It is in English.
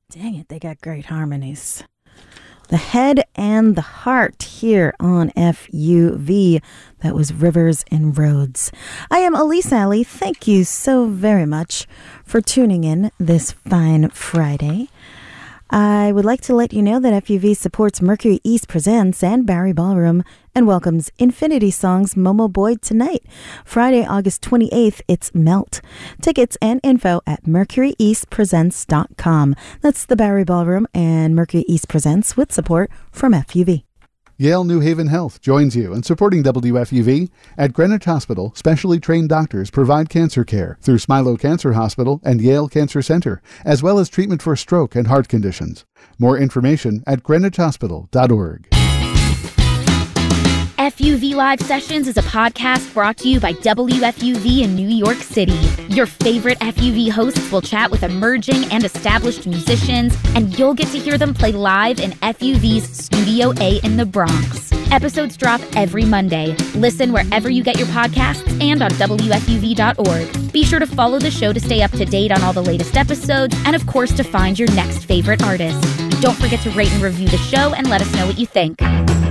Dang it, they got great harmonies. The Head and the Heart here on FUV. That was Rivers and Roads. I am Elise Alley. Thank you so very much for tuning in this fine Friday. I would like to let you know that FUV supports Mercury East Presents and Barry Ballroom and welcomes Infinity Songs Momo Boyd tonight. Friday, August 28th, it's Melt. Tickets and info at mercuryeastpresents.com. That's the Barry Ballroom and Mercury East Presents with support from FUV. Yale New Haven Health joins you in supporting WFUV. At Greenwich Hospital, specially trained doctors provide cancer care through Smilow Cancer Hospital and Yale Cancer Center, as well as treatment for stroke and heart conditions. More information at greenwichhospital.org. FUV Live Sessions is a podcast brought to you by WFUV in New York City. Your favorite FUV hosts will chat with emerging and established musicians, and you'll get to hear them play live in FUV's Studio A in the Bronx. Episodes drop every Monday. Listen wherever you get your podcasts and on WFUV.org. Be sure to follow the show to stay up to date on all the latest episodes, and of course to find your next favorite artist. Don't forget to rate and review the show and let us know what you think.